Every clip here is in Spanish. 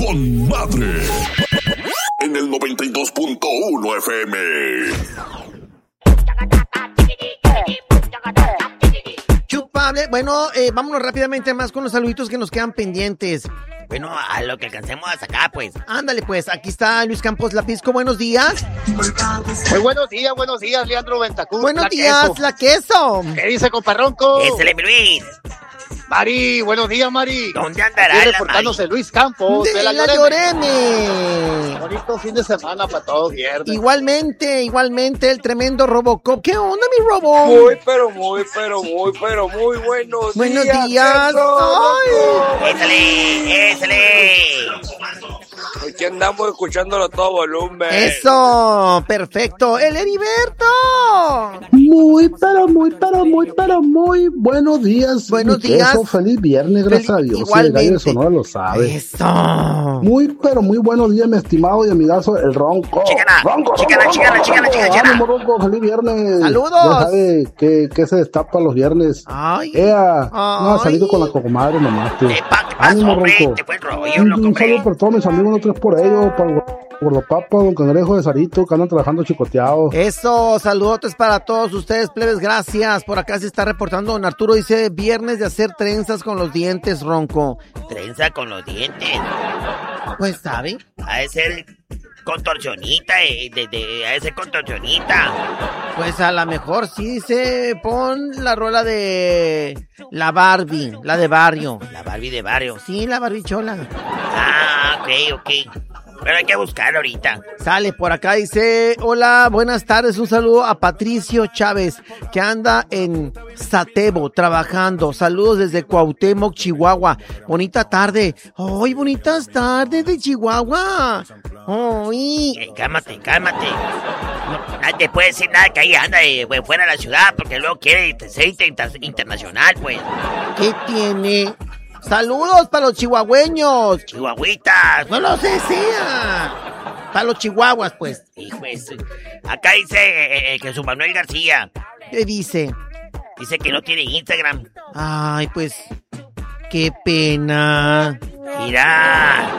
con madre. En el 92.1 FM. Chupable. Bueno, vámonos rápidamente más con los saluditos que nos quedan pendientes. Bueno, a lo que alcancemos a sacar, pues. Ándale, pues, aquí está Luis Campos Lapisco, buenos días. Muy buenos días, Leandro Ventacuz. Buenos días, la queso. ¿Qué dice, comparronco? ¡Ésele, mi Luis! Mari, buenos días, Mari. ¿Dónde andará aquí la reportándose Mari? Luis Campos de la Lloreme. Bonito fin de semana para todos viernes. Igualmente, el tremendo Robocop. ¿Qué onda, mi Robo? Muy buenos días. ¡Ésele! Aquí andamos escuchándolo a todo volumen. Eso, perfecto. ¡El Heriberto! Muy buenos días. Buenos días. Queso, feliz viernes, gracias a Dios. Igualmente. Si el gallo de Sonora lo sabe. Eso. Muy buenos días, mi estimado y amigazo, el Ronco. Chícana. Ánimo, Ronco, feliz viernes. Saludos. Ya sabe que se destapa los viernes. Ay. No, salido con la cocomadre nomás, tío. Ánimo, Ronco. Un saludo por todos mis amigos, no tres por ellos, por los papas, don Cangrejo de Sarito, que andan trabajando chicoteados. Eso, saludotes para todos ustedes, plebes, gracias. Por acá se está reportando don Arturo, dice, viernes de hacer trenzas con los dientes, Ronco. ¿Trenza con los dientes? Pues, ¿sabe? Ha de ser contorsionita, ha de ser contorsionita. Pues a lo mejor sí, dice, pon la rola de la Barbie, la de barrio. La Barbie de barrio. Sí, la barbichola. Ah, ok. Pero hay que buscar ahorita. Sale, por acá dice, hola, buenas tardes, un saludo a Patricio Chávez, que anda en Satebo trabajando. Saludos desde Cuauhtémoc, Chihuahua. Bonita tarde. ¡Ay, bonitas tardes de Chihuahua! ¡Ay! Cálmate. No, nadie te puede decir nada que ahí anda fuera de la ciudad, porque luego quiere ser internacional, pues. ¿Qué tiene? ¡Saludos para los chihuahueños! ¡Chihuahuitas! ¡No los desea! Para los chihuahuas, pues. Hijo eso. Acá dice Jesús Manuel García. ¿Qué dice? Dice que no tiene Instagram. Ay, pues, qué pena. Mira.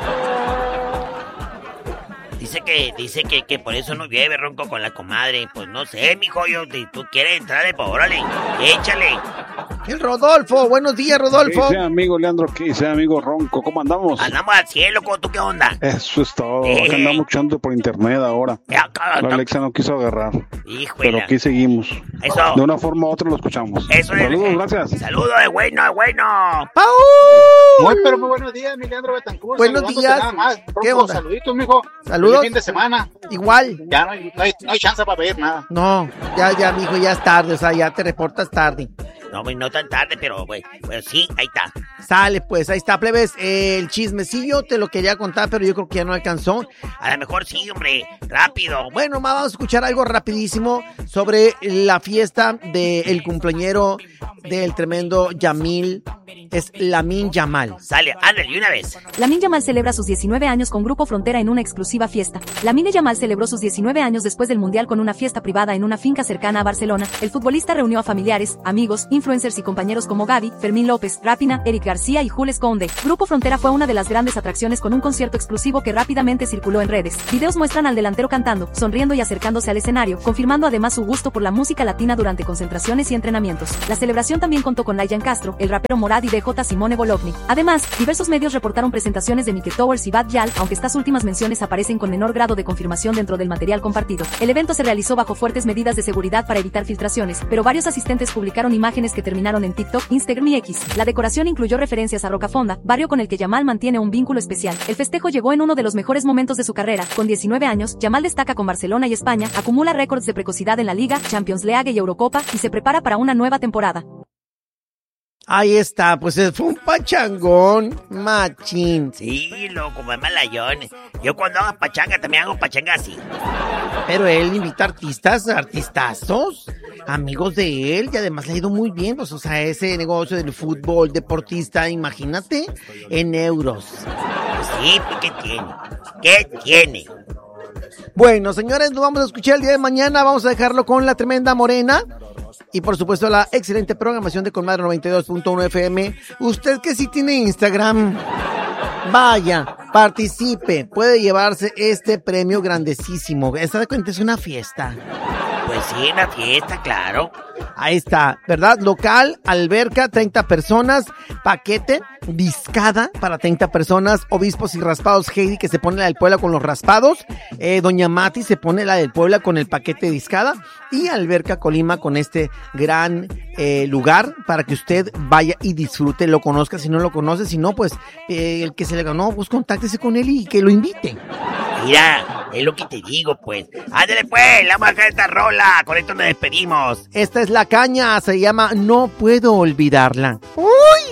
Dice que por eso no llueve, Ronco, con la comadre. Pues no sé, mijo, tú quieres entrarle, pues órale, échale. El Rodolfo, buenos días, Rodolfo. ¿Qué dice, amigo Leandro? ¿Qué dice, amigo Ronco? ¿Cómo andamos? Andamos al cielo, ¿tú qué onda? Eso es todo, acá andamos echando por internet ahora. La Alexa no quiso agarrar. Híjole. Pero aquí seguimos. Eso. De una forma u otra lo escuchamos. Eso es. Saludos, gracias. Saludos, es bueno. ¡Paul! Muy buenos días, mi Leandro Betancourt. Buenos días. Nada más. ¿Qué onda? Saluditos, mijo. Saludos. Fin de semana. Igual. Ya no hay chance para pedir nada. No, ya, mijo, ya es tarde, o sea, ya te reportas tarde. No, no tan tarde, pero sí, ahí está. Sale, pues, ahí está, plebes. El chismecillo te lo quería contar, pero yo creo que ya no alcanzó. A lo mejor sí, hombre, rápido. Bueno, vamos a escuchar algo rapidísimo sobre la fiesta del cumpleañero del tremendo Yamil. Es Lamin Yamal. Sale, ándale, una vez. Lamin Yamal celebra sus 19 años con Grupo Frontera en una exclusiva fiesta. Lamine Yamal celebró sus 19 años después del Mundial con una fiesta privada en una finca cercana a Barcelona. El futbolista reunió a familiares, amigos, influencers y compañeros como Gaby, Fermín López, Rápina, Eric García y Jules Conde. Grupo Frontera fue una de las grandes atracciones con un concierto exclusivo que rápidamente circuló en redes. Videos muestran al delantero cantando, sonriendo y acercándose al escenario, confirmando además su gusto por la música latina durante concentraciones y entrenamientos. La celebración también contó con Layan Castro, el rapero Morad y DJ Simone Bolovnik. Además, diversos medios reportaron presentaciones de Mike Towers y Bad Yal, aunque estas últimas menciones aparecen con menor grado de confirmación dentro del material compartido. El evento se realizó bajo fuertes medidas de seguridad para evitar filtraciones, pero varios asistentes publicaron imágenes que terminaron en TikTok, Instagram y X. La decoración incluyó referencias a Rocafonda, barrio con el que Yamal mantiene un vínculo especial. El festejo llegó en uno de los mejores momentos de su carrera. Con 19 años, Yamal destaca con Barcelona y España, acumula récords de precocidad en la Liga, Champions League y Eurocopa, y se prepara para una nueva temporada. Ahí está, pues fue un pachangón, machín. Sí, loco, mamayón. Yo cuando hago pachanga también hago pachanga así. Pero él invita artistazos, amigos de él, y además le ha ido muy bien, pues, o sea, ese negocio del fútbol, deportista, imagínate, en euros. Sí, ¿qué tiene? Bueno, señores, nos vamos a escuchar el día de mañana, vamos a dejarlo con la tremenda Morena. Y por supuesto la excelente programación de Comadre 92.1 FM. Usted que sí tiene Instagram, Vaya, participe, puede llevarse este premio grandecísimo. Esta de cuenta es una fiesta. Pues sí, una fiesta, claro. Ahí está, ¿verdad? Local, alberca, 30 personas, paquete, discada para 30 personas, obispos y raspados Heidi, que se pone la del Puebla con los raspados, Doña Mati se pone la del Puebla con el paquete de discada, y Alberca Colima con este gran lugar para que usted vaya y disfrute, lo conozca si no lo conoce, si no, pues el que se le ganó, pues contáctese con él y que lo invite. Mira, es lo que te digo, pues. Ándale, pues, la vamos a dejar esta rola. Con esto nos despedimos. Esta es la caña, se llama No Puedo Olvidarla. ¡Uy!